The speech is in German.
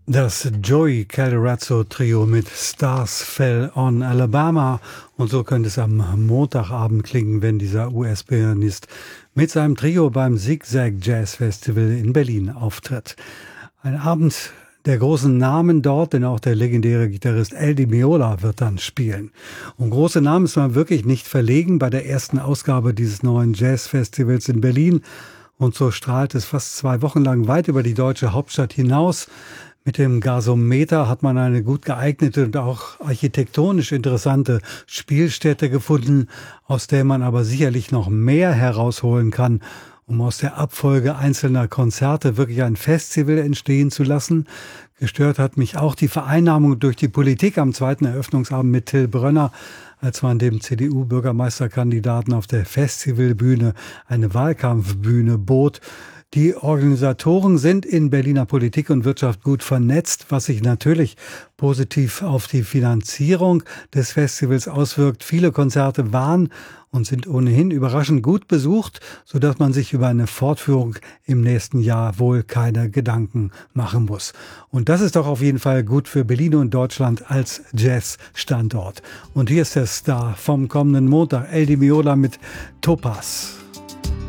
Das Joey Calderazzo Trio mit Stars Fell on Alabama. Und so könnte es am Montagabend klingen, wenn dieser US-Pianist mit seinem Trio beim Zigzag Jazz Festival in Berlin auftritt. Ein Abend der großen Namen dort, denn auch der legendäre Gitarrist El Di Meola wird dann spielen. Um große Namen ist man wirklich nicht verlegen bei der ersten Ausgabe dieses neuen Jazzfestivals in Berlin. Und so strahlt es fast 2 Wochen lang weit über die deutsche Hauptstadt hinaus. Mit dem Gasometer hat man eine gut geeignete und auch architektonisch interessante Spielstätte gefunden, aus der man aber sicherlich noch mehr herausholen kann, um aus der Abfolge einzelner Konzerte wirklich ein Festival entstehen zu lassen. Gestört hat mich auch die Vereinnahmung durch die Politik am zweiten Eröffnungsabend mit Till Brönner, als man dem CDU-Bürgermeisterkandidaten auf der Festivalbühne eine Wahlkampfbühne bot. Die Organisatoren sind in Berliner Politik und Wirtschaft gut vernetzt, was sich natürlich positiv auf die Finanzierung des Festivals auswirkt. Viele Konzerte waren und sind ohnehin überraschend gut besucht, sodass man sich über eine Fortführung im nächsten Jahr wohl keine Gedanken machen muss. Und das ist doch auf jeden Fall gut für Berlin und Deutschland als Jazz-Standort. Und hier ist der Star vom kommenden Montag, El Di Meola mit Topaz.